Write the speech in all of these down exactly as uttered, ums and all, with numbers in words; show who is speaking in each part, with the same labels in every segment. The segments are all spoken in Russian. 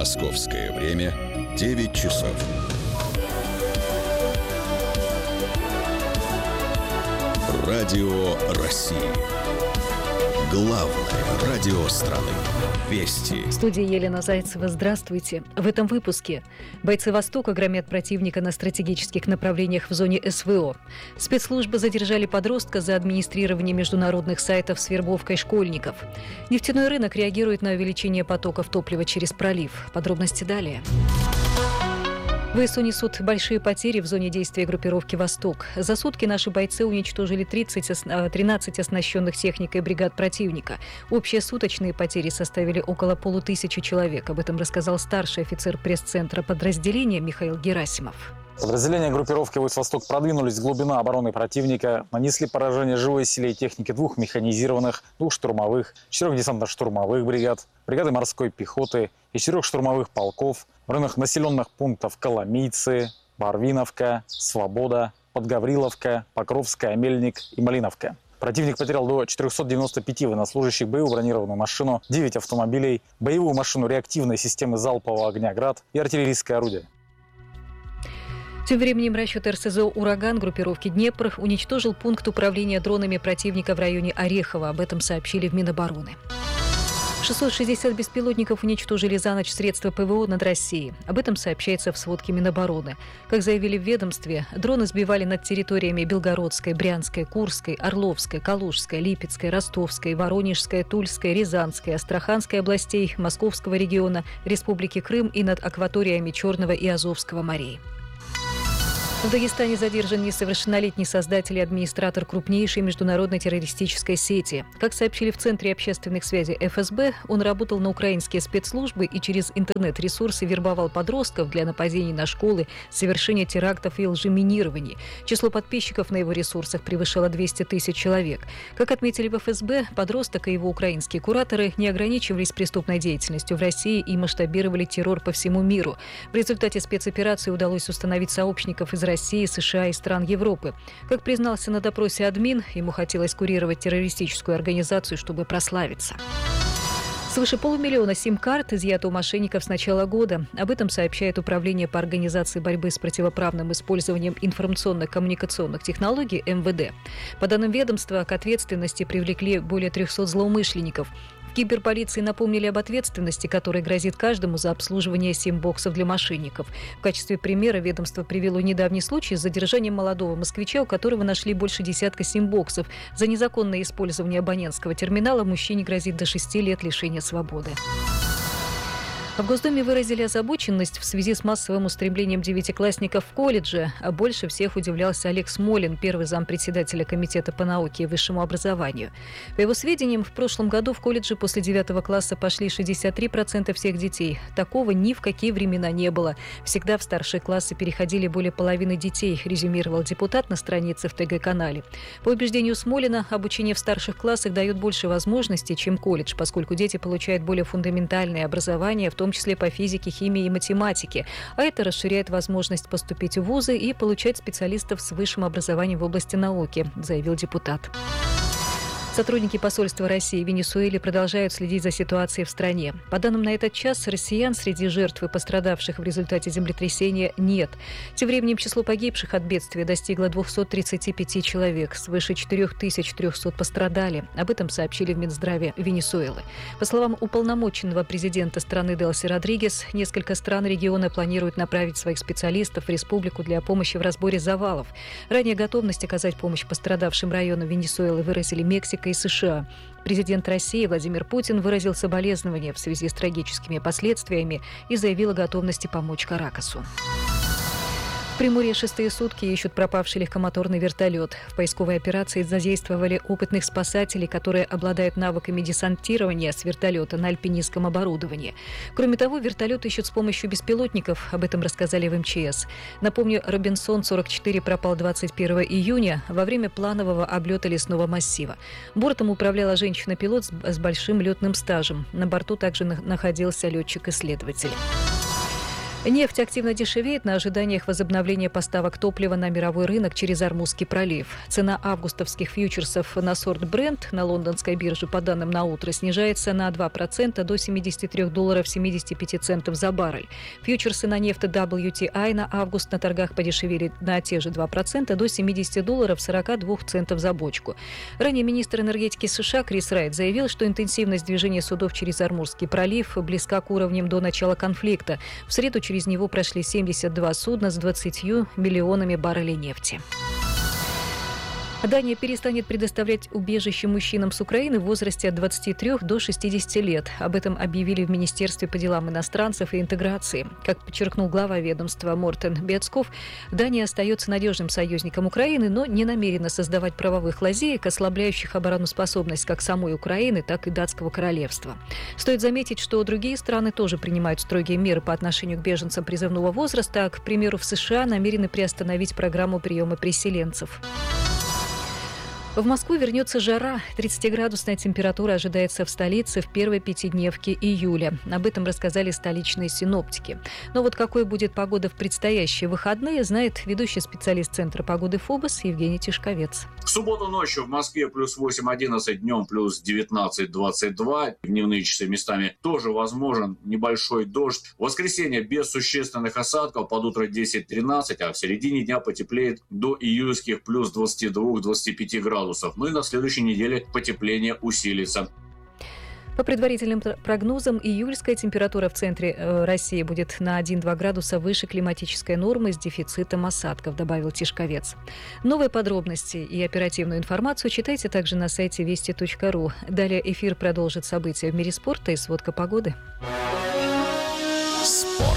Speaker 1: Московское время девять часов. Радио России. Главное радио страны. Вести.
Speaker 2: В студии Елена Зайцева. Здравствуйте. В этом выпуске бойцы Востока громят противника на стратегических направлениях в зоне эс вэ о. Спецслужбы задержали подростка за администрирование международных сайтов с вербовкой школьников. Нефтяной рынок реагирует на увеличение потоков топлива через пролив. Подробности далее. ВСУ несут большие потери в зоне действия группировки «Восток». За сутки наши бойцы уничтожили тридцать, тринадцать оснащенных техникой бригад противника. Общие суточные потери составили около полутысячи человек. Об этом рассказал старший офицер пресс-центра подразделения Михаил Герасимов.
Speaker 3: Подразделения группировки войск «Восток» продвинулись в глубину обороны противника, нанесли поражение живой силе и технике двух механизированных, двух штурмовых, четырех десантно-штурмовых бригад, бригады морской пехоты и четырех штурмовых полков в районах населенных пунктов Коломийцы, Барвиновка, Свобода, Подгавриловка, Покровская, Мельник и Малиновка. Противник потерял до четырехсот девяноста пяти военнослужащих, боевую бронированную машину, девять автомобилей, боевую машину реактивной системы залпового огня «Град» и артиллерийское орудие.
Speaker 2: Тем временем расчет эр эс зо «Ураган» группировки «Днепр» уничтожил пункт управления дронами противника в районе Орехова. Об этом сообщили в Минобороны. шестьсот шестьдесят беспилотников уничтожили за ночь средства пэ вэ о над Россией. Об этом сообщается в сводке Минобороны. Как заявили в ведомстве, дроны сбивали над территориями Белгородской, Брянской, Курской, Орловской, Калужской, Липецкой, Ростовской, Воронежской, Тульской, Рязанской, Астраханской областей, Московского региона, Республики Крым и над акваториями Черного и Азовского морей. В Дагестане задержан несовершеннолетний создатель и администратор крупнейшей международной террористической сети. Как сообщили в Центре общественных связей эф эс бэ, он работал на украинские спецслужбы и через интернет-ресурсы вербовал подростков для нападений на школы, совершения терактов и лжеминирований. Число подписчиков на его ресурсах превышало двести тысяч человек. Как отметили в эф эс бэ, подросток и его украинские кураторы не ограничивались преступной деятельностью в России и масштабировали террор по всему миру. В результате спецоперации удалось установить сообщников из России, России, США и стран Европы. Как признался на допросе админ, ему хотелось курировать террористическую организацию, чтобы прославиться. Свыше полумиллиона сим-карт изъято у мошенников с начала года. Об этом сообщает Управление по организации борьбы с противоправным использованием информационно-коммуникационных технологий эм вэ дэ. По данным ведомства, к ответственности привлекли более трехсот злоумышленников. В киберполиции напомнили об ответственности, которая грозит каждому за обслуживание сим-боксов для мошенников. В качестве примера ведомство привело недавний случай с задержанием молодого москвича, у которого нашли больше десятка сим-боксов. За незаконное использование абонентского терминала мужчине грозит до шести лет лишения свободы. В Госдуме выразили озабоченность в связи с массовым устремлением девятиклассников в колледже. А больше всех удивлялся Олег Смолин, первый зампредседателя Комитета по науке и высшему образованию. По его сведениям, в прошлом году в колледже после девятого класса пошли шестьдесят три процента всех детей. Такого ни в какие времена не было. Всегда в старшие классы переходили более половины детей, резюмировал депутат на странице в тэ гэ-канале. По убеждению Смолина, обучение в старших классах дает больше возможностей, чем колледж, поскольку дети получают более фундаментальное образование, в том В том числе по физике, химии и математике. А это расширяет возможность поступить в вузы и получать специалистов с высшим образованием в области науки, заявил депутат. Сотрудники посольства России в Венесуэле продолжают следить за ситуацией в стране. По данным на этот час, россиян среди жертв и пострадавших в результате землетрясения нет. Тем временем число погибших от бедствия достигло двухсот тридцати пяти человек. Свыше четырех тысяч трехсот пострадали. Об этом сообщили в Минздраве Венесуэлы. По словам уполномоченного президента страны Делси Родригес, несколько стран региона планируют направить своих специалистов в республику для помощи в разборе завалов. Ранее готовность оказать помощь пострадавшим районам Венесуэлы выразили Мексика и США. Президент России Владимир Путин выразил соболезнования в связи с трагическими последствиями и заявил о готовности помочь Каракасу. В Приморье шестые сутки ищут пропавший легкомоторный вертолет. В поисковой операции задействовали опытных спасателей, которые обладают навыками десантирования с вертолета на альпинистском оборудовании. Кроме того, вертолет ищут с помощью беспилотников. Об этом рассказали в эм че эс. Напомню, Робинсон сорок четыре пропал двадцать первого июня во время планового облета лесного массива. Бортом управляла женщина-пилот с большим летным стажем. На борту также находился летчик-исследователь. Нефть активно дешевеет на ожиданиях возобновления поставок топлива на мировой рынок через Ормузский пролив. Цена августовских фьючерсов на сорт Brent на лондонской бирже по данным на утро снижается на два процента до семьдесят три доллара семьдесят пять центов за баррель. Фьючерсы на нефть дабл ю ти ай на август на торгах подешевели на те же два процента до семьдесят долларов сорок два центов за бочку. Ранее министр энергетики США Крис Райт заявил, что интенсивность движения судов через Ормузский пролив близка к уровням до начала конфликта. В среду через Через него прошли семьдесят два судна с двадцатью миллионами баррелей нефти. Дания перестанет предоставлять убежище мужчинам с Украины в возрасте от двадцати трёх до шестидесяти лет. Об этом объявили в Министерстве по делам иностранцев и интеграции. Как подчеркнул глава ведомства Мортен Бецков, Дания остается надежным союзником Украины, но не намерена создавать правовых лазеек, ослабляющих обороноспособность как самой Украины, так и Датского королевства. Стоит заметить, что другие страны тоже принимают строгие меры по отношению к беженцам призывного возраста. К примеру, в США намерены приостановить программу приема переселенцев. В Москву вернется жара. тридцатиградусная температура ожидается в столице в первой пятидневке июля. Об этом рассказали столичные синоптики. Но вот какой будет погода в предстоящие выходные, знает ведущий специалист Центра погоды ФОБОС Евгений Тишковец.
Speaker 4: В субботу ночью в Москве плюс восемь одиннадцать, днем плюс девятнадцать двадцать два. В дневные часы местами тоже возможен небольшой дождь. В воскресенье без существенных осадков, под утро десять тринадцать, а в середине дня потеплеет до июльских плюс двадцати двух двадцати пяти градусов. Ну и на следующей неделе потепление усилится.
Speaker 2: По предварительным прогнозам, июльская температура в центре России будет на один-два градуса выше климатической нормы с дефицитом осадков, добавил Тишковец. Новые подробности и оперативную информацию читайте также на сайте вести точка ру. Далее эфир продолжит события в мире спорта и сводка погоды.
Speaker 1: Спорт.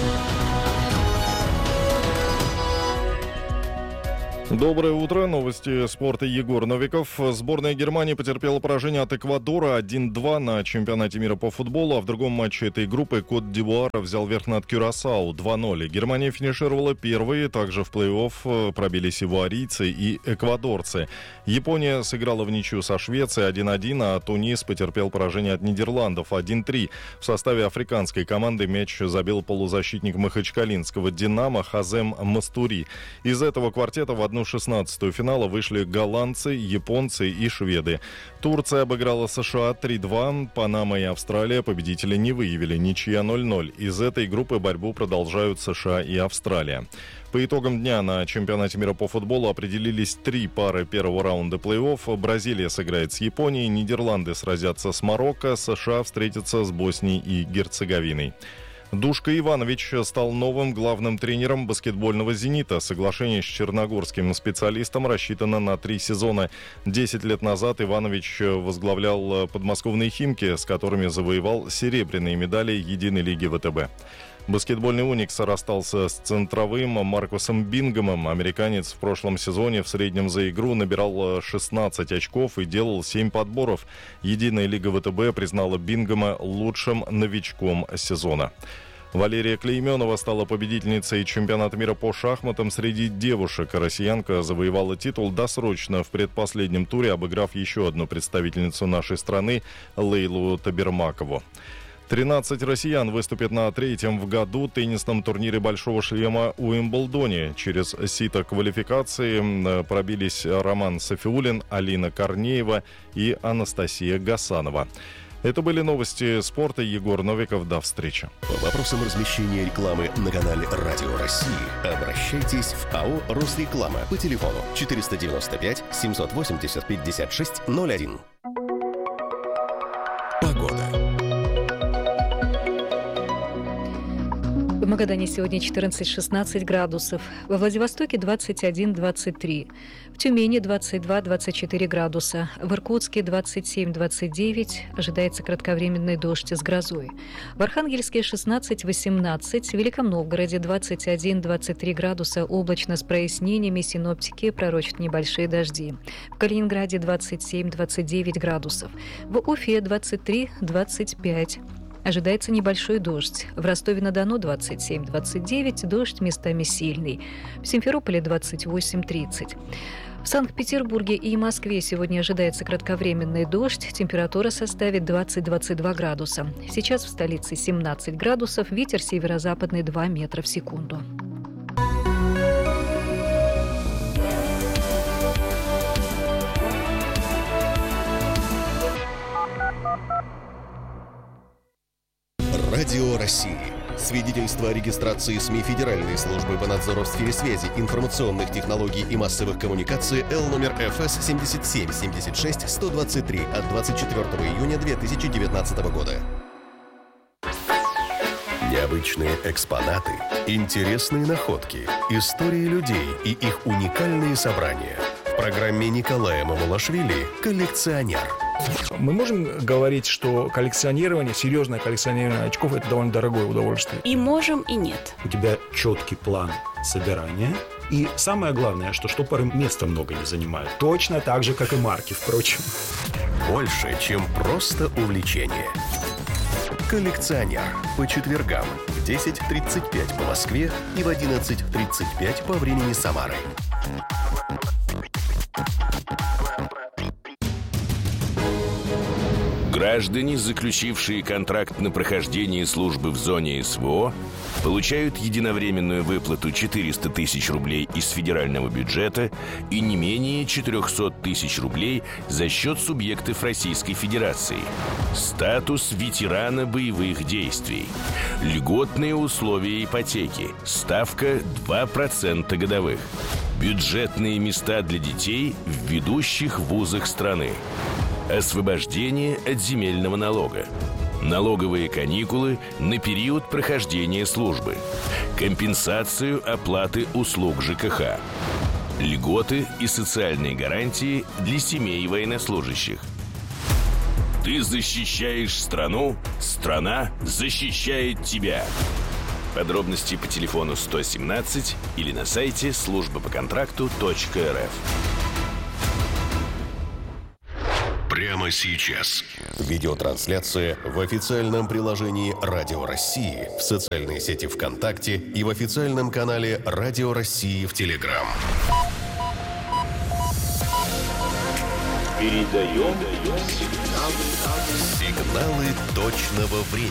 Speaker 5: Доброе утро. Новости спорта. Егор Новиков. Сборная Германии потерпела поражение от Эквадора один-два на чемпионате мира по футболу, а в другом матче этой группы Кот-д'Ивуар взял верх над Кюрасао два-ноль. Германия финишировала первой, также в плей-офф пробились ивуарийцы и эквадорцы. Япония сыграла в ничью со Швецией один-один, а Тунис потерпел поражение от Нидерландов один-три. В составе африканской команды мяч забил полузащитник махачкалинского «Динамо» Хазем Мастури. Из этого квартета в одну шестнадцатую финала вышли голландцы, японцы и шведы. Турция обыграла США три-два. Панама и Австралия победителя не выявили. Ничья ноль-ноль. Из этой группы борьбу продолжают США и Австралия. По итогам дня на чемпионате мира по футболу определились три пары первого раунда плей-офф. Бразилия сыграет с Японией, Нидерланды сразятся с Марокко, США встретятся с Боснией и Герцеговиной. Душка Иванович стал новым главным тренером баскетбольного «Зенита». Соглашение с черногорским специалистом рассчитано на три сезона. Десять лет назад Иванович возглавлял подмосковные «Химки», с которыми завоевал серебряные медали Единой лиги ВТБ. Баскетбольный «Уникс» расстался с центровым Маркусом Бингомом. Американец в прошлом сезоне в среднем за игру набирал шестнадцать очков и делал семь подборов. Единая лига ВТБ признала Бингома лучшим новичком сезона. Валерия Клейменова стала победительницей чемпионата мира по шахматам среди девушек. Россиянка завоевала титул досрочно в предпоследнем туре, обыграв еще одну представительницу нашей страны Лейлу Табермакову. тринадцать россиян выступят на третьем в году теннисном турнире «Большого шлема» в Уимблдоне. Через сито квалификации пробились Роман Сафиуллин, Алина Корнеева и Анастасия Гасанова. Это были новости спорта. Егор Новиков. До встречи.
Speaker 1: По вопросам размещения рекламы на канале «Радио России» обращайтесь в АО «Росреклама» по телефону четыреста девяносто пять семьсот восемьдесят пятьдесят шесть ноль один. Погода.
Speaker 2: В Магадане сегодня четырнадцать-шестнадцать градусов, во Владивостоке двадцать один двадцать три, в Тюмени двадцать два двадцать четыре градуса, в Иркутске двадцать семь двадцать девять, ожидается кратковременный дождь с грозой, в Архангельске шестнадцать восемнадцать, в Великом Новгороде двадцать один двадцать три градуса, облачно с прояснениями, синоптики пророчат небольшие дожди, в Калининграде двадцать семь двадцать девять градусов, в Уфе двадцать три двадцать пять. Ожидается небольшой дождь. В Ростове-на-Дону двадцать семь двадцать девять, дождь местами сильный. В Симферополе двадцать восемь тридцать. В Санкт-Петербурге и Москве сегодня ожидается кратковременный дождь. Температура составит двадцать-двадцать два градуса. Сейчас в столице семнадцать градусов, ветер северо-западный два метра в секунду.
Speaker 1: Радио России. Свидетельство о регистрации СМИ Федеральной службы по надзору в сфере связи, информационных технологий и массовых коммуникаций Л номер эф эс семь семь семь шесть сто двадцать три от двадцать четвёртого июня две тысячи девятнадцатого года. Необычные экспонаты, интересные находки, истории людей и их уникальные собрания. В программе Николая Мамулашвили «Коллекционер».
Speaker 6: Мы можем говорить, что коллекционирование, серьезное коллекционирование очков – это довольно дорогое удовольствие?
Speaker 7: И можем, и нет.
Speaker 8: У тебя четкий план собирания. И самое главное, что штопоры места много не занимают. Точно так же, как и марки, впрочем.
Speaker 1: Больше, чем просто увлечение. «Коллекционер» по четвергам в десять тридцать пять по Москве и в одиннадцать тридцать пять по времени Самары.
Speaker 9: Граждане, заключившие контракт на прохождение службы в зоне эс вэ о, получают единовременную выплату четыреста тысяч рублей из федерального бюджета и не менее четыреста тысяч рублей за счет субъектов Российской Федерации. Статус ветерана боевых действий. Льготные условия ипотеки. Ставка два процента годовых. Бюджетные места для детей в ведущих вузах страны. Освобождение от земельного налога. Налоговые каникулы на период прохождения службы. Компенсацию оплаты услуг жэ ка ха. Льготы и социальные гарантии для семей военнослужащих. Ты защищаешь страну, страна защищает тебя. Подробности по телефону сто семнадцать или на сайте служба по контракту точка эр эф.
Speaker 1: Прямо сейчас. Видеотрансляция в официальном приложении Радио России, в социальной сети ВКонтакте и в официальном канале Радио России в Телеграм.
Speaker 9: Передаем
Speaker 1: сигналы точного времени.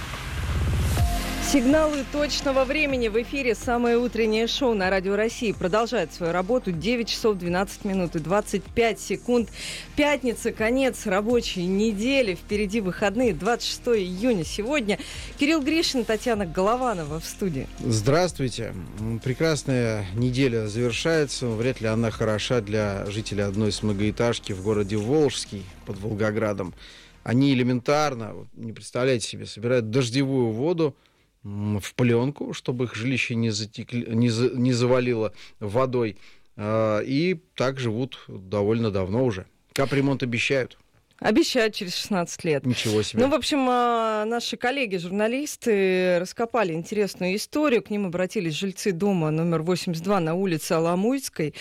Speaker 10: Сигналы точного времени в эфире. Самое утреннее шоу на Радио России продолжает свою работу. девять часов двенадцать минут и двадцать пять секунд. Пятница, конец рабочей недели. Впереди выходные, двадцать шестого июня сегодня. Кирилл Гришин, Татьяна Голованова в студии.
Speaker 11: Здравствуйте. Прекрасная неделя завершается. Вряд ли она хороша для жителей одной из многоэтажки в городе Волжский под Волгоградом. Они элементарно, не представляете себе, собирают дождевую воду в пленку, чтобы их жилище не, затекли, не, за, не завалило водой. И так живут довольно давно уже. Капремонт обещают.
Speaker 10: Обещают через шестнадцать лет.
Speaker 11: Ничего себе.
Speaker 10: Ну, в общем, наши коллеги-журналисты раскопали интересную историю. К ним обратились жильцы дома номер восемьдесят два на улице Аламуйской.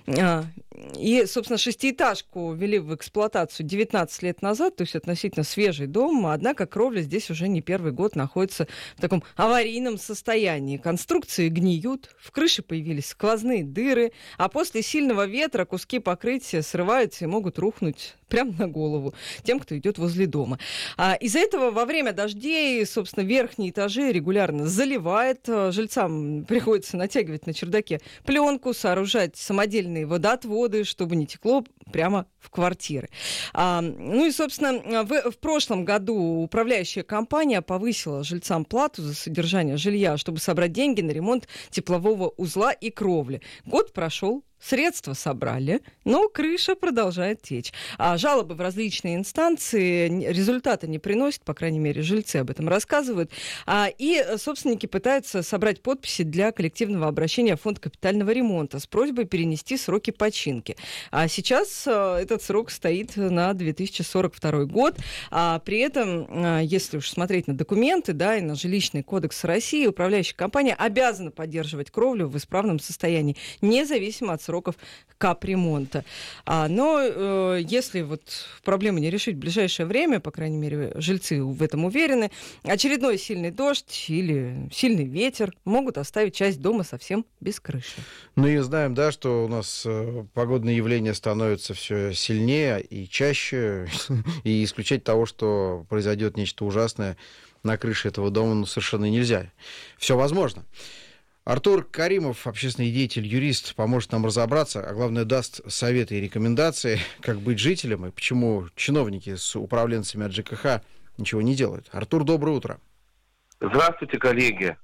Speaker 10: И, собственно, шестиэтажку ввели в эксплуатацию девятнадцать лет назад, то есть относительно свежий дом. Однако кровля здесь уже не первый год находится в таком аварийном состоянии. Конструкции гниют, в крыше появились сквозные дыры, а после сильного ветра куски покрытия срываются и могут рухнуть прямо на голову тем, кто идет возле дома. А из-за этого во время дождей, собственно, верхние этажи регулярно заливает. Жильцам приходится натягивать на чердаке пленку, сооружать самодельные водоотводы, чтобы не текло прямо в квартиры. А, ну и, собственно, в, в прошлом году управляющая компания повысила жильцам плату за содержание жилья, чтобы собрать деньги на ремонт теплового узла и кровли. Год прошел. Средства собрали, но крыша продолжает течь. А жалобы в различные инстанции результата не приносят, по крайней мере, жильцы об этом рассказывают. А, и собственники пытаются собрать подписи для коллективного обращения в фонд капитального ремонта с просьбой перенести сроки починки. А сейчас а, этот срок стоит на две тысячи сорок второй год. А при этом, а, если уж смотреть на документы, да, и на жилищный кодекс России, управляющая компания обязана поддерживать кровлю в исправном состоянии, независимо от срока сроков капремонта. А, но э, если вот проблему не решить в ближайшее время, по крайней мере, жильцы в этом уверены, очередной сильный дождь или сильный ветер могут оставить часть дома совсем без крыши.
Speaker 11: Ну и знаем, да, что у нас э, погодные явления становятся все сильнее и чаще, и исключать того, что произойдет нечто ужасное на крыше этого дома, ну, совершенно нельзя. Все возможно. Артур Каримов, общественный деятель, юрист, поможет нам разобраться, а главное, даст советы и рекомендации, как быть жителем и почему чиновники с управленцами от ЖКХ ничего не делают. Артур, доброе утро.
Speaker 7: Здравствуйте, коллеги.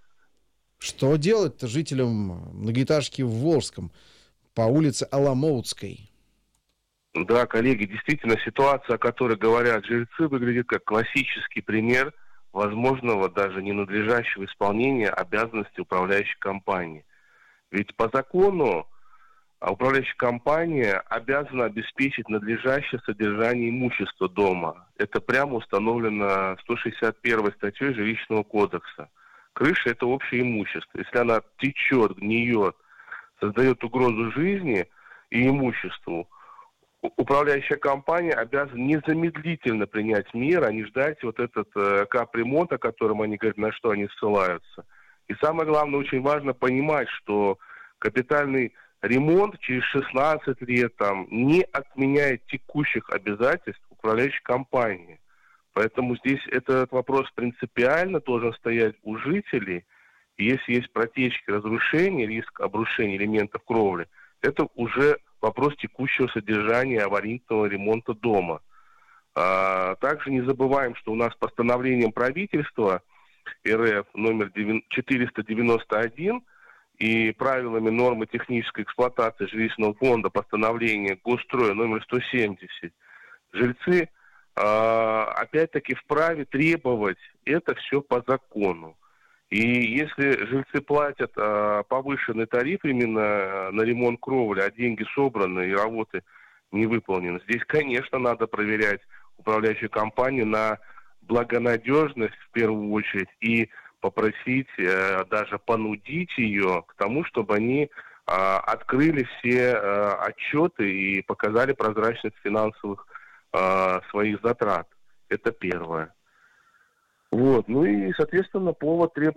Speaker 11: Что делать-то жителям многоэтажки в Волжском по улице Аламоутской?
Speaker 7: Да, коллеги, действительно, ситуация, о которой говорят жильцы, выглядит как классический пример возможного даже ненадлежащего исполнения обязанностей управляющей компании. Ведь по закону управляющая компания обязана обеспечить надлежащее содержание имущества дома. Это прямо установлено сто шестьдесят первой статьей Жилищного кодекса. Крыша – это общее имущество. Если она течет, гниет, создает угрозу жизни и имуществу, управляющая компания обязана незамедлительно принять меры, а не ждать вот этот э, капремонт, о котором они говорят, на что они ссылаются. И самое главное, очень важно понимать, что капитальный ремонт через шестнадцать лет там, не отменяет текущих обязательств управляющей компании. Поэтому здесь этот вопрос принципиально должен стоять у жителей. И если есть протечки, разрушения, риск обрушения элементов кровли, это уже вопрос текущего содержания аварийного ремонта дома. А, также не забываем, что у нас постановлением правительства РФ номер четыреста девяносто один и правилами нормы технической эксплуатации жилищного фонда постановления Госстроя номер сто семьдесят, жильцы а, опять-таки вправе требовать это все по закону. И если жильцы платят а, повышенный тариф именно на ремонт кровли, а деньги собраны и работы не выполнены, здесь, конечно, надо проверять управляющую компанию на благонадежность в первую очередь и попросить, э, даже понудить ее к тому, чтобы они э, открыли все э, отчеты и показали прозрачность финансовых э, своих затрат. Это первое. Вот. Ну и, соответственно, повод требовать